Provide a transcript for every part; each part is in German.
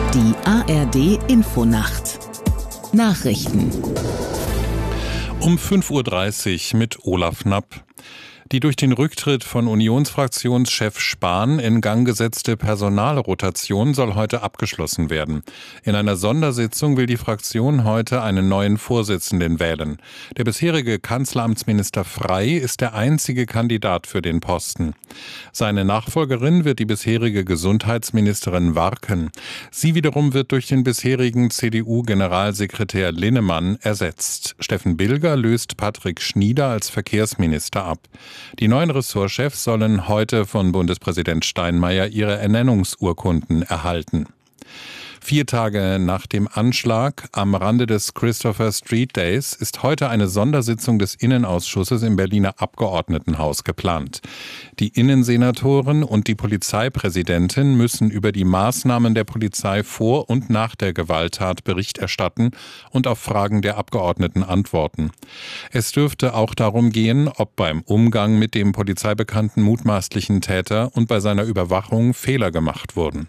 Die ARD-Infonacht. Nachrichten. Um 5:30 Uhr mit Olaf Knapp. Die durch den Rücktritt von Unionsfraktionschef Spahn in Gang gesetzte Personalrotation soll heute abgeschlossen werden. In einer Sondersitzung will die Fraktion heute einen neuen Vorsitzenden wählen. Der bisherige Kanzleramtsminister Frey ist der einzige Kandidat für den Posten. Seine Nachfolgerin wird die bisherige Gesundheitsministerin Warken. Sie wiederum wird durch den bisherigen CDU-Generalsekretär Linnemann ersetzt. Steffen Bilger löst Patrick Schnieder als Verkehrsminister ab. Die neuen Ressortchefs sollen heute von Bundespräsident Steinmeier ihre Ernennungsurkunden erhalten. 4 Tage nach dem Anschlag am Rande des Christopher Street Days ist heute eine Sondersitzung des Innenausschusses im Berliner Abgeordnetenhaus geplant. Die Innensenatoren und die Polizeipräsidentin müssen über die Maßnahmen der Polizei vor und nach der Gewalttat Bericht erstatten und auf Fragen der Abgeordneten antworten. Es dürfte auch darum gehen, ob beim Umgang mit dem polizeibekannten mutmaßlichen Täter und bei seiner Überwachung Fehler gemacht wurden.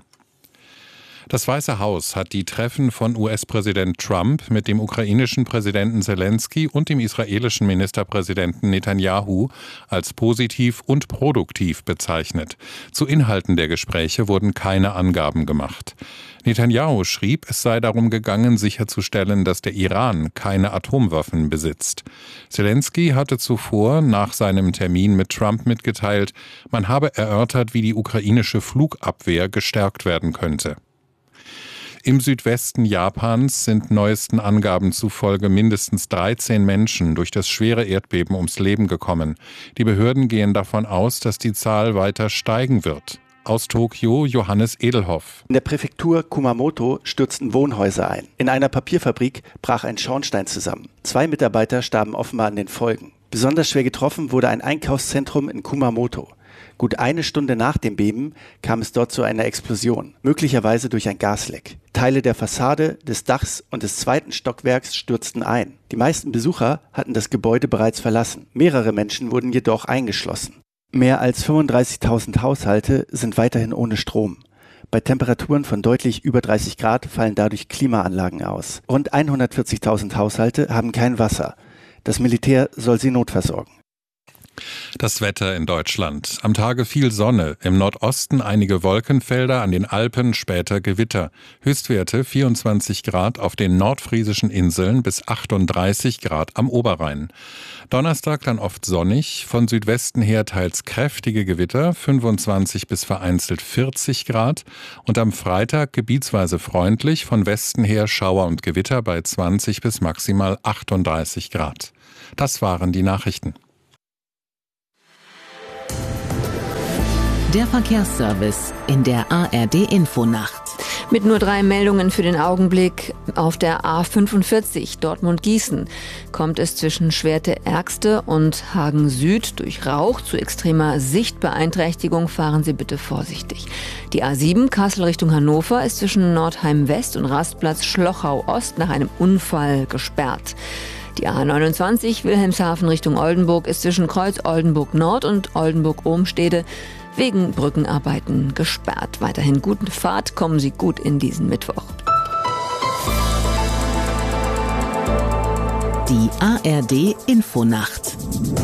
Das Weiße Haus hat die Treffen von US-Präsident Trump mit dem ukrainischen Präsidenten Zelensky und dem israelischen Ministerpräsidenten Netanyahu als positiv und produktiv bezeichnet. Zu Inhalten der Gespräche wurden keine Angaben gemacht. Netanyahu schrieb, es sei darum gegangen, sicherzustellen, dass der Iran keine Atomwaffen besitzt. Zelensky hatte zuvor nach seinem Termin mit Trump mitgeteilt, man habe erörtert, wie die ukrainische Flugabwehr gestärkt werden könnte. Im Südwesten Japans sind neuesten Angaben zufolge mindestens 13 Menschen durch das schwere Erdbeben ums Leben gekommen. Die Behörden gehen davon aus, dass die Zahl weiter steigen wird. Aus Tokio Johannes Edelhoff. In der Präfektur Kumamoto stürzten Wohnhäuser ein. In einer Papierfabrik brach ein Schornstein zusammen. 2 Mitarbeiter starben offenbar an den Folgen. Besonders schwer getroffen wurde ein Einkaufszentrum in Kumamoto. Gut 1 Stunde nach dem Beben kam es dort zu einer Explosion, möglicherweise durch ein Gasleck. Teile der Fassade, des Dachs und des 2. Stockwerks stürzten ein. Die meisten Besucher hatten das Gebäude bereits verlassen. Mehrere Menschen wurden jedoch eingeschlossen. Mehr als 35.000 Haushalte sind weiterhin ohne Strom. Bei Temperaturen von deutlich über 30 Grad fallen dadurch Klimaanlagen aus. Rund 140.000 Haushalte haben kein Wasser. Das Militär soll sie notversorgen. Das Wetter in Deutschland. Am Tage viel Sonne, im Nordosten einige Wolkenfelder, an den Alpen später Gewitter. Höchstwerte 24 Grad auf den nordfriesischen Inseln bis 38 Grad am Oberrhein. Donnerstag dann oft sonnig, von Südwesten her teils kräftige Gewitter, 25 bis vereinzelt 40 Grad. Und am Freitag gebietsweise freundlich, von Westen her Schauer und Gewitter bei 20 bis maximal 38 Grad. Das waren die Nachrichten. Der Verkehrsservice in der ARD-Infonacht. Mit nur 3 Meldungen für den Augenblick auf der A45 Dortmund-Gießen kommt es zwischen Schwerte-Ergste und Hagen Süd durch Rauch zu extremer Sichtbeeinträchtigung. Fahren Sie bitte vorsichtig. Die A7 Kassel Richtung Hannover ist zwischen Nordheim West und Rastplatz Schlochau Ost nach einem Unfall gesperrt. Die A29 Wilhelmshaven Richtung Oldenburg ist zwischen Kreuz Oldenburg Nord und Oldenburg-Ohmstede wegen Brückenarbeiten gesperrt. Weiterhin gute Fahrt, kommen Sie gut in diesen Mittwoch. Die ARD-Infonacht.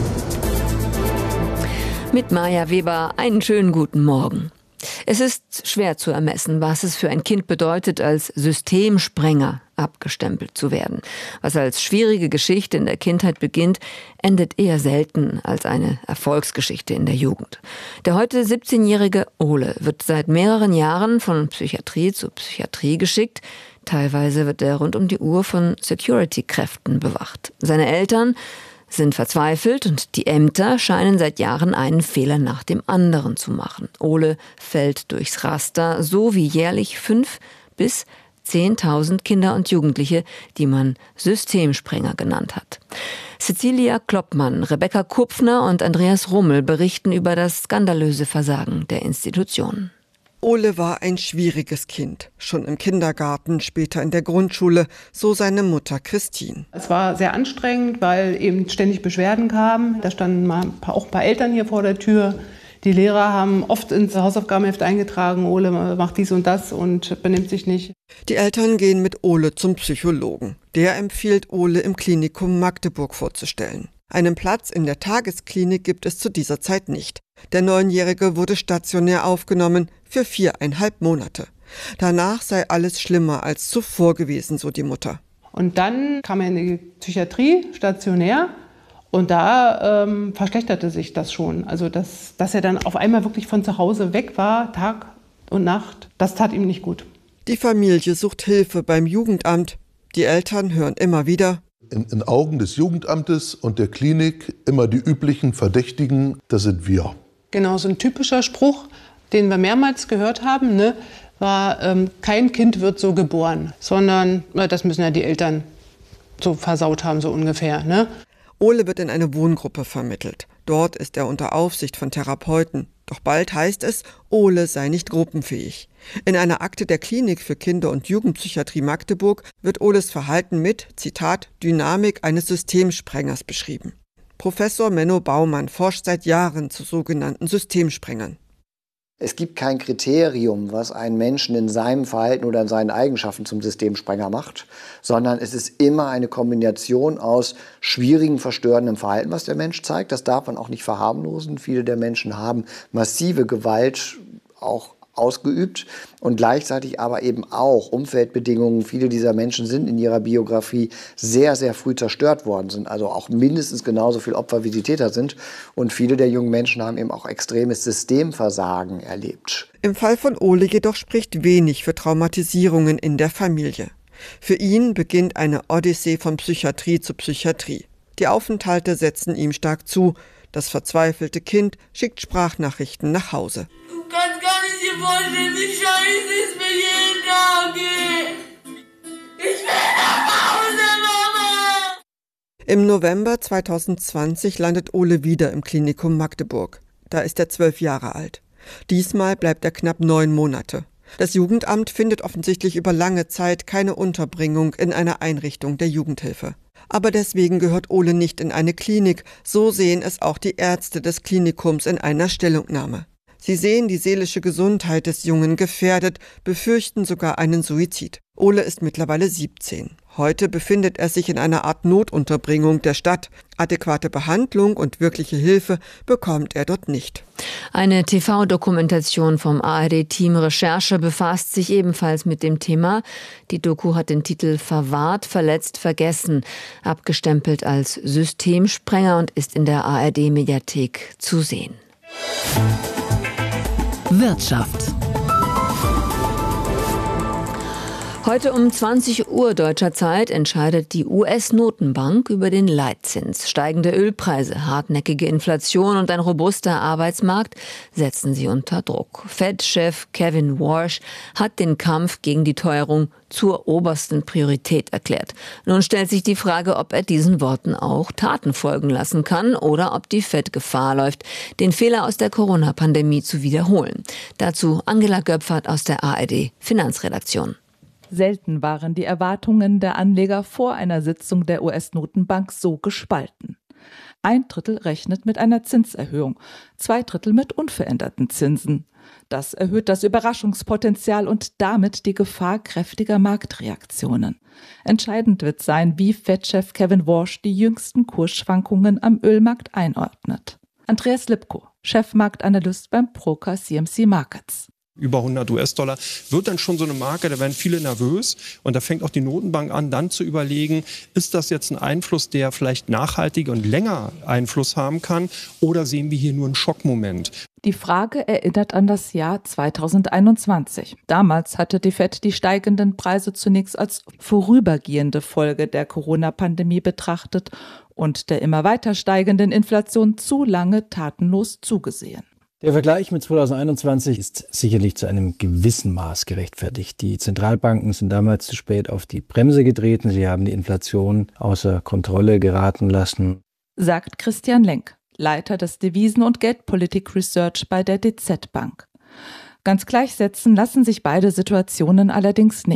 Mit Maja Weber einen schönen guten Morgen. Es ist schwer zu ermessen, was es für ein Kind bedeutet, als Systemsprenger abgestempelt zu werden. Was als schwierige Geschichte in der Kindheit beginnt, endet eher selten als eine Erfolgsgeschichte in der Jugend. Der heute 17-jährige Ole wird seit mehreren Jahren von Psychiatrie zu Psychiatrie geschickt. Teilweise wird er rund um die Uhr von Security-Kräften bewacht. Seine Eltern sind verzweifelt und die Ämter scheinen seit Jahren einen Fehler nach dem anderen zu machen. Ole fällt durchs Raster, so wie jährlich 5.000 bis 10.000 Kinder und Jugendliche, die man Systemsprenger genannt hat. Cecilia Kloppmann, Rebecca Kupfner und Andreas Rummel berichten über das skandalöse Versagen der Institutionen. Ole war ein schwieriges Kind, schon im Kindergarten, später in der Grundschule, so seine Mutter Christine. Es war sehr anstrengend, weil eben ständig Beschwerden kamen. Da standen auch ein paar Eltern hier vor der Tür, Die Lehrer haben oft ins Hausaufgabenheft eingetragen, Ole macht dies und das und benimmt sich nicht. Die Eltern gehen mit Ole zum Psychologen. Der empfiehlt Ole im Klinikum Magdeburg vorzustellen. Einen Platz in der Tagesklinik gibt es zu dieser Zeit nicht. Der 9-Jährige wurde stationär aufgenommen für 4,5 Monate. Danach sei alles schlimmer als zuvor gewesen, so die Mutter. Und dann kam er in die Psychiatrie, stationär. Und da verschlechterte sich das schon. Also dass er dann auf einmal wirklich von zu Hause weg war, Tag und Nacht, das tat ihm nicht gut. Die Familie sucht Hilfe beim Jugendamt. Die Eltern hören immer wieder: In Augen des Jugendamtes und der Klinik immer die üblichen Verdächtigen, das sind wir. Genau, so ein typischer Spruch, den wir mehrmals gehört haben, ne, war, kein Kind wird so geboren, sondern das müssen ja die Eltern so versaut haben, so ungefähr, ne? Ole wird in eine Wohngruppe vermittelt. Dort ist er unter Aufsicht von Therapeuten. Doch bald heißt es, Ole sei nicht gruppenfähig. In einer Akte der Klinik für Kinder- und Jugendpsychiatrie Magdeburg wird Oles Verhalten mit, Zitat, Dynamik eines Systemsprengers beschrieben. Professor Menno Baumann forscht seit Jahren zu sogenannten Systemsprengern. Es gibt kein Kriterium, was einen Menschen in seinem Verhalten oder in seinen Eigenschaften zum Systemsprenger macht, sondern es ist immer eine Kombination aus schwierigem, verstörendem Verhalten, was der Mensch zeigt. Das darf man auch nicht verharmlosen. Viele der Menschen haben massive Gewalt auch ausgeübt und gleichzeitig aber eben auch Umfeldbedingungen. Viele dieser Menschen sind in ihrer Biografie sehr, sehr früh zerstört worden, sind also auch mindestens genauso viel Opfer, wie sie Täter sind. Und viele der jungen Menschen haben eben auch extremes Systemversagen erlebt. Im Fall von Ole jedoch spricht wenig für Traumatisierungen in der Familie. Für ihn beginnt eine Odyssee von Psychiatrie zu Psychiatrie. Die Aufenthalte setzen ihm stark zu. Das verzweifelte Kind schickt Sprachnachrichten nach Hause. Du kannst gar nicht dir vorstellen, wie scheiße es mir jeden Tag geht. Ich will nach Hause, Mama! Im November 2020 landet Ole wieder im Klinikum Magdeburg. Da ist er 12 Jahre alt. Diesmal bleibt er knapp 9 Monate. Das Jugendamt findet offensichtlich über lange Zeit keine Unterbringung in einer Einrichtung der Jugendhilfe. Aber deswegen gehört Ole nicht in eine Klinik. So sehen es auch die Ärzte des Klinikums in einer Stellungnahme. Sie sehen die seelische Gesundheit des Jungen gefährdet, befürchten sogar einen Suizid. Ole ist mittlerweile 17. Heute befindet er sich in einer Art Notunterbringung der Stadt. Adäquate Behandlung und wirkliche Hilfe bekommt er dort nicht. Eine TV-Dokumentation vom ARD-Team Recherche befasst sich ebenfalls mit dem Thema. Die Doku hat den Titel Verwahrt, verletzt, vergessen, abgestempelt als Systemsprenger und ist in der ARD-Mediathek zu sehen. Wirtschaft. Heute um 20 Uhr deutscher Zeit entscheidet die US-Notenbank über den Leitzins. Steigende Ölpreise, hartnäckige Inflation und ein robuster Arbeitsmarkt setzen sie unter Druck. Fed-Chef Kevin Warsh hat den Kampf gegen die Teuerung zur obersten Priorität erklärt. Nun stellt sich die Frage, ob er diesen Worten auch Taten folgen lassen kann oder ob die Fed Gefahr läuft, den Fehler aus der Corona-Pandemie zu wiederholen. Dazu Angela Göpfert aus der ARD-Finanzredaktion. Selten waren die Erwartungen der Anleger vor einer Sitzung der US-Notenbank so gespalten. 1/3 rechnet mit einer Zinserhöhung, 2/3 mit unveränderten Zinsen. Das erhöht das Überraschungspotenzial und damit die Gefahr kräftiger Marktreaktionen. Entscheidend wird sein, wie Fed-Chef Kevin Warsh die jüngsten Kursschwankungen am Ölmarkt einordnet. Andreas Lipko, Chefmarktanalyst beim Broker CMC Markets. Über 100 US-Dollar wird dann schon so eine Marke, da werden viele nervös und da fängt auch die Notenbank an, dann zu überlegen, ist das jetzt ein Einfluss, der vielleicht nachhaltig und länger Einfluss haben kann oder sehen wir hier nur einen Schockmoment? Die Frage erinnert an das Jahr 2021. Damals hatte die Fed die steigenden Preise zunächst als vorübergehende Folge der Corona-Pandemie betrachtet und der immer weiter steigenden Inflation zu lange tatenlos zugesehen. Der Vergleich mit 2021 ist sicherlich zu einem gewissen Maß gerechtfertigt. Die Zentralbanken sind damals zu spät auf die Bremse getreten. Sie haben die Inflation außer Kontrolle geraten lassen, sagt Christian Lenk, Leiter des Devisen- und Geldpolitik Research bei der DZ Bank. Ganz gleichsetzen lassen sich beide Situationen allerdings nicht.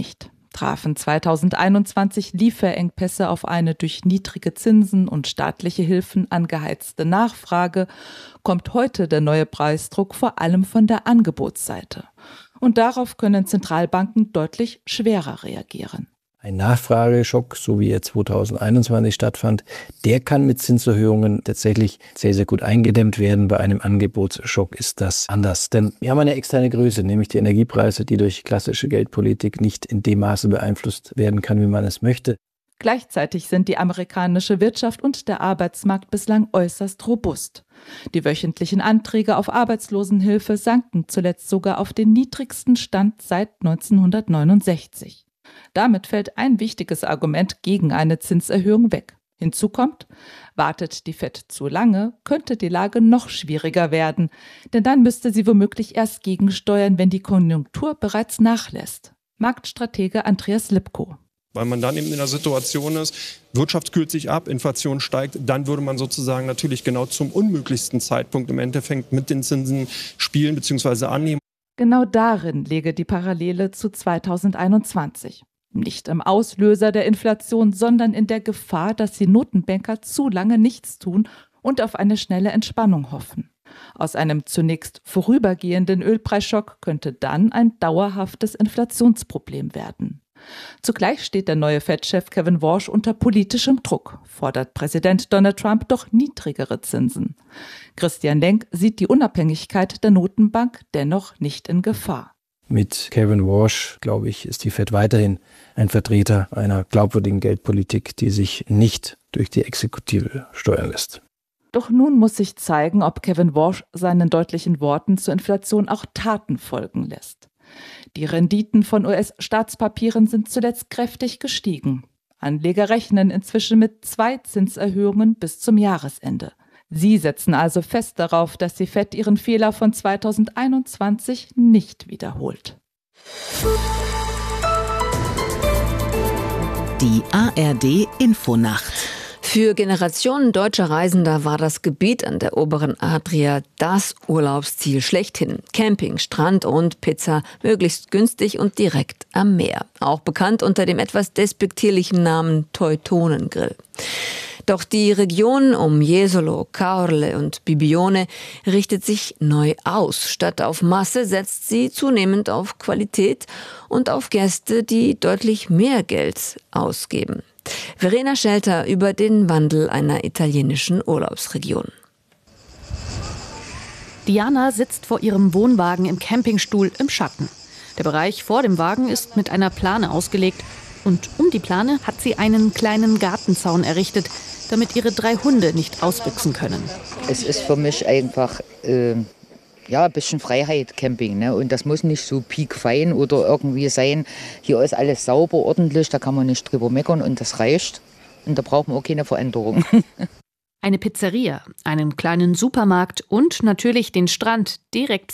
Trafen 2021 Lieferengpässe auf eine durch niedrige Zinsen und staatliche Hilfen angeheizte Nachfrage, kommt heute der neue Preisdruck vor allem von der Angebotsseite. Und darauf können Zentralbanken deutlich schwerer reagieren. Ein Nachfrageschock, so wie er 2021 stattfand, der kann mit Zinserhöhungen tatsächlich sehr, sehr gut eingedämmt werden. Bei einem Angebotsschock ist das anders. Denn wir haben eine externe Größe, nämlich die Energiepreise, die durch klassische Geldpolitik nicht in dem Maße beeinflusst werden kann, wie man es möchte. Gleichzeitig sind die amerikanische Wirtschaft und der Arbeitsmarkt bislang äußerst robust. Die wöchentlichen Anträge auf Arbeitslosenhilfe sanken zuletzt sogar auf den niedrigsten Stand seit 1969. Damit fällt ein wichtiges Argument gegen eine Zinserhöhung weg. Hinzu kommt, wartet die FED zu lange, könnte die Lage noch schwieriger werden, denn dann müsste sie womöglich erst gegensteuern, wenn die Konjunktur bereits nachlässt. Marktstratege Andreas Lipko. Weil man dann eben in der Situation ist, Wirtschaft kühlt sich ab, Inflation steigt, dann würde man sozusagen natürlich genau zum unmöglichsten Zeitpunkt im Endeffekt mit den Zinsen spielen bzw. annehmen. Genau darin läge die Parallele zu 2021. Nicht im Auslöser der Inflation, sondern in der Gefahr, dass die Notenbanker zu lange nichts tun und auf eine schnelle Entspannung hoffen. Aus einem zunächst vorübergehenden Ölpreisschock könnte dann ein dauerhaftes Inflationsproblem werden. Zugleich steht der neue Fed-Chef Kevin Warsh unter politischem Druck, fordert Präsident Donald Trump doch niedrigere Zinsen. Christian Lenk sieht die Unabhängigkeit der Notenbank dennoch nicht in Gefahr. Mit Kevin Warsh, glaube ich, ist die Fed weiterhin ein Vertreter einer glaubwürdigen Geldpolitik, die sich nicht durch die Exekutive steuern lässt. Doch nun muss sich zeigen, ob Kevin Warsh seinen deutlichen Worten zur Inflation auch Taten folgen lässt. Die Renditen von US-Staatspapieren sind zuletzt kräftig gestiegen. Anleger rechnen inzwischen mit 2 Zinserhöhungen bis zum Jahresende. Sie setzen also fest darauf, dass die FED ihren Fehler von 2021 nicht wiederholt. Die ARD Infonacht. Für Generationen deutscher Reisender war das Gebiet an der oberen Adria das Urlaubsziel schlechthin. Camping, Strand und Pizza, möglichst günstig und direkt am Meer. Auch bekannt unter dem etwas despektierlichen Namen Teutonengrill. Doch die Region um Jesolo, Caorle und Bibione richtet sich neu aus. Statt auf Masse setzt sie zunehmend auf Qualität und auf Gäste, die deutlich mehr Geld ausgeben. Verena Schelter über den Wandel einer italienischen Urlaubsregion. Diana sitzt vor ihrem Wohnwagen im Campingstuhl im Schatten. Der Bereich vor dem Wagen ist mit einer Plane ausgelegt. Und um die Plane hat sie einen kleinen Gartenzaun errichtet, damit ihre 3 Hunde nicht ausbüchsen können. Es ist für mich einfach ein bisschen Freiheit, Camping. Ne? Und das muss nicht so piekfein oder irgendwie sein. Hier ist alles sauber, ordentlich, da kann man nicht drüber meckern und das reicht. Und da brauchen wir auch keine Veränderung. Eine Pizzeria, einen kleinen Supermarkt und natürlich den Strand direkt